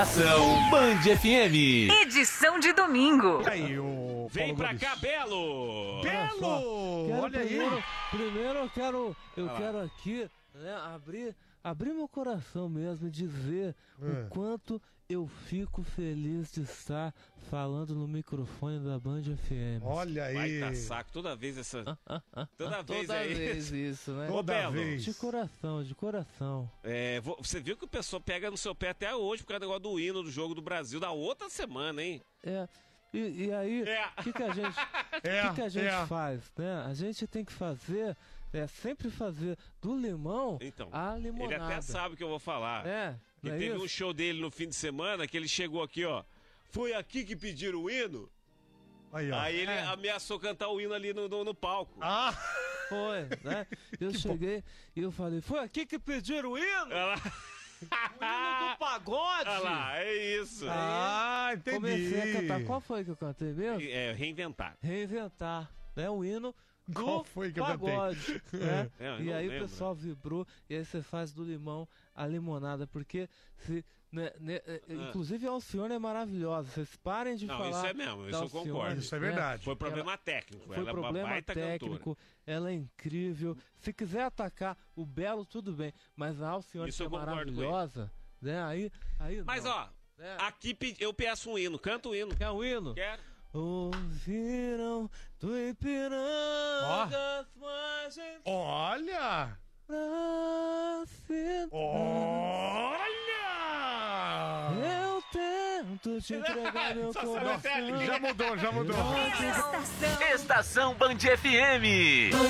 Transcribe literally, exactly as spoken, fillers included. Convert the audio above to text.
Ação Band F M. Edição de domingo. Aí, o Vem pra cá, Belo! Belo! Quero Olha primeiro, aí! primeiro eu quero, eu Ah lá. quero aqui, né, abrir, abrir meu coração mesmo e dizer É. o quanto eu fico feliz de estar falando no microfone da Band F M. Olha aí! Vai dar saco toda vez essa. Toda vez Toda é vez isso. isso, né? Ô, Toda Belo, vez. De coração, de coração. É, vo- você viu que o pessoal pega no seu pé até hoje por causa do negócio do hino do jogo do Brasil da outra semana, hein? É. E, e aí, É. o que, que a gente, É, que que a gente é. faz, né? A gente tem que fazer, é sempre fazer do limão Então, a ele limonada. até sabe o que eu vou falar. É, E não é teve isso? um show dele no fim de semana que ele chegou aqui, ó. Foi aqui que pediram o hino? Aí, ó. Aí ele É. ameaçou cantar o hino ali no, no, no palco. Ah! Foi, né? Eu cheguei e eu falei, foi aqui que pediram o hino? Olha lá. O hino do pagode? Olha lá, é isso. Ah, entendi! Comecei a cantar. Qual foi que eu cantei mesmo? É, reinventar. Reinventar, né? O hino do Qual foi que eu cantei? pagode. Né? É, eu E não aí lembro. o pessoal vibrou e aí você faz do limão a limonada, porque se, né, né, é, inclusive a Alcione é maravilhosa. Vocês parem de Não, falar. isso é mesmo, isso da eu Alcione, concordo. Isso é né? verdade. Foi problema técnico. Foi ela é uma problema baita cantora. técnico, ela é incrível. Se quiser atacar o Belo, tudo bem. Mas a Alcione Isso que é eu concordo com ele. maravilhosa, né? Aí, aí Mas não. ó, É. aqui pe- eu peço um hino. Canta o hino. Quer um hino? Quero. Ouviram do Ipiranga as margens Olha! pra cidade. Olha! Eu tento te entregar meu Só coração. sabe, Já mudou, já mudou. Estação Band F M.